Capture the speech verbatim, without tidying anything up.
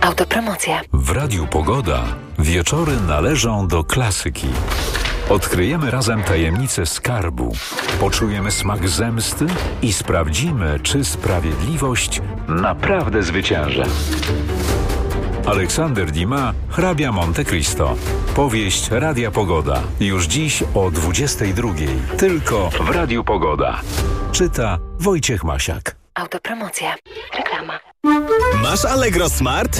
Autopromocja. W Radiu Pogoda wieczory należą do klasyki. Odkryjemy razem tajemnicę skarbu, poczujemy smak zemsty i sprawdzimy, czy sprawiedliwość naprawdę zwycięży. Aleksander Dumas, Hrabia Monte Cristo. Powieść Radia Pogoda. Już dziś o dwudziestej drugiej. Tylko w Radiu Pogoda. Czyta Wojciech Masiak. Autopromocja. Reklama. Masz Allegro Smart?